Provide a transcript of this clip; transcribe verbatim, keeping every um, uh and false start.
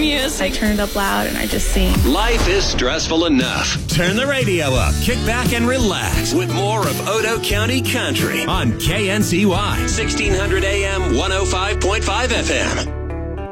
music. I turn it up loud and I just sing. Life is stressful enough. Turn the radio up, kick back and relax with more of Odo County Country on K N C Y, sixteen hundred A M, one oh five point five F M.